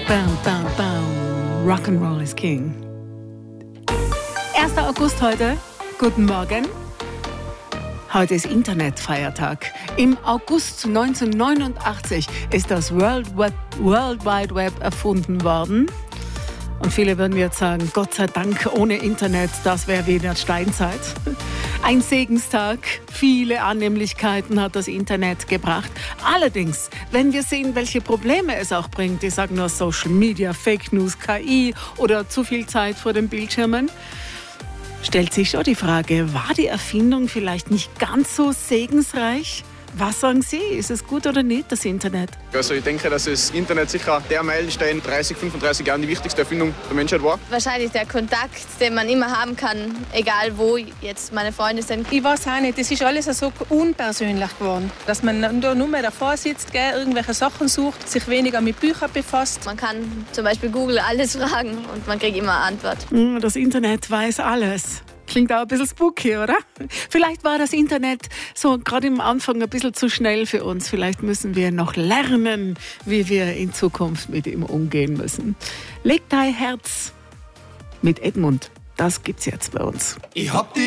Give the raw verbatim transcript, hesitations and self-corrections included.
Bam, bam, bam. Rock'n'Roll is King. erster August heute. Guten Morgen. Heute ist Internetfeiertag. Im August neunzehnhundertneunundachtzig ist das World Wide, World Wide Web erfunden worden. Und viele würden jetzt sagen, Gott sei Dank, ohne Internet, das wäre wie in der Steinzeit. Ein Segenstag, viele Annehmlichkeiten hat das Internet gebracht. Allerdings, wenn wir sehen, welche Probleme es auch bringt, ich sage nur Social Media, Fake News, K I oder zu viel Zeit vor den Bildschirmen, stellt sich schon die Frage, war die Erfindung vielleicht nicht ganz so segensreich? Was sagen Sie? Ist es gut oder nicht, das Internet? Also ich denke, dass das Internet sicher der Meilenstein dreißig, fünfunddreißig Jahren die wichtigste Erfindung der Menschheit war. Wahrscheinlich der Kontakt, den man immer haben kann, egal wo jetzt meine Freunde sind. Ich weiß auch nicht, es ist alles so unpersönlich geworden. Dass man nur mehr davor sitzt, gell, irgendwelche Sachen sucht, sich weniger mit Büchern befasst. Man kann zum Beispiel Google alles fragen und man kriegt immer eine Antwort. Das Internet weiß alles. Klingt auch ein bisschen spooky, oder? Vielleicht war das Internet so gerade am Anfang ein bisschen zu schnell für uns. Vielleicht müssen wir noch lernen, wie wir in Zukunft mit ihm umgehen müssen. Leg dein Herz mit Edmund. Das gibt's jetzt bei uns. Ich hab die